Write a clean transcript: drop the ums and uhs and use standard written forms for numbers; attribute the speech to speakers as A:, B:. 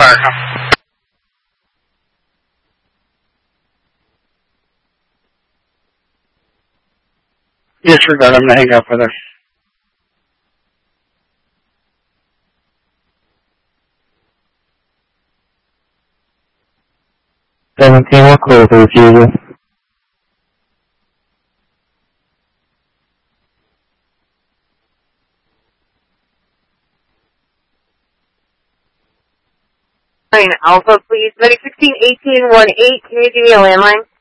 A: America. Disregard, I'm going to hang up with her.
B: 17 will clear for refusal.
C: Alpha, please. 161818, can you give me a landline?